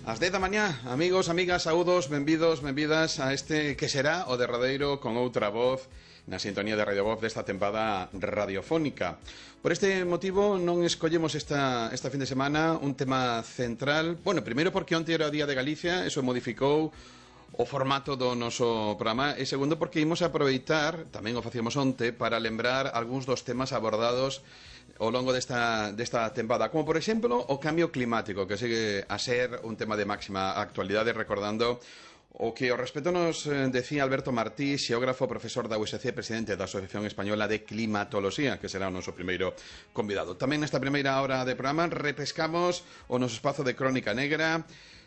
Ás 10 da mañá, amigos, amigas, saúdos, benvidos, benvidas a este que será o derradeiro con outra voz na sintonía de Radio Voz desta tempada radiofónica. Por este motivo non escollemos esta fin de semana un tema central. Bueno, primeiro porque onte era o Día de Galicia, eso modificou o formato do noso programa, e segundo porque imos aproveitar, tamén o facíamos onte, para lembrar algúns dos temas abordados ao longo desta tempada, como por exemplo o cambio climático, que segue a ser un tema de máxima actualidade, recordando o que ao respecto nos decía Alberto Martí, xeógrafo, profesor da USC, presidente da Asociación Española de Climatoloxía, que será o noso primeiro convidado. Tamén nesta primeira hora de programa repescamos o noso espazo de Crónica Negra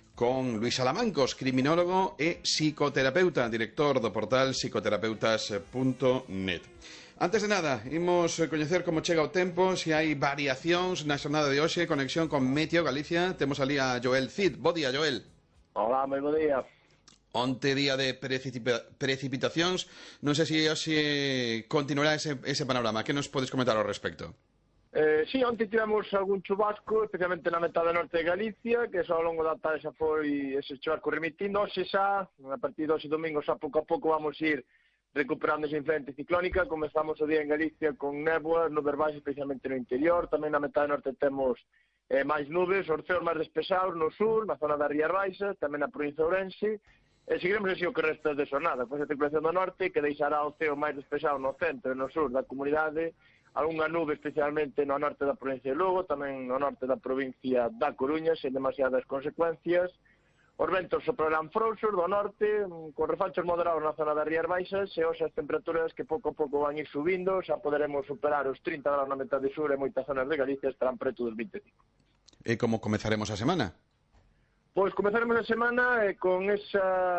con Luís Salamancos, criminólogo e psicoterapeuta, director do portal psicoterapeutas.net. Antes de nada, imos coñecer como chega o tempo, se hai variacións na xornada de hoxe, conexión con Meteo Galicia. Temos ali a Joel Cid. Bo día, Joel. Hola, moi bo día. Onte día de precipitacións, non sei se hoxe continuará ese panorama. Que nos podes comentar ao respecto? Sí, onte tivemos algún chubasco, especialmente na metade norte de Galicia, que xa ao longo da tarde xa foi ese chubasco remitindo. Hoxe xa, a partir de hoxe domingo, xa pouco a pouco vamos ir recuperando esa influencia ciclónica. Comezamos o día en Galicia con néboas, nubes baixas, especialmente no interior. Tamén na metade norte temos máis nubes, os ceos máis despesados no sur, na zona das Rías Baixas, tamén na provincia de Ourense. Seguiremos así o que resta de xornada, pois a circulación do norte, que deixará o ceo máis despexado no centro e no sur da comunidade, algunha nube especialmente no norte da provincia de Lugo, tamén no norte da provincia da Coruña, sen demasiadas consecuencias. Os ventos soprarán frouxos do norte, con refachos moderados na zona das Rías Baixas, e hoxe as temperaturas que pouco a pouco van ir subindo, xa poderemos superar os 30 graus na metade sur e moitas zonas de Galicia estarán preto dos 25. E como comezaremos a semana? Pois comezaremos a semana con esa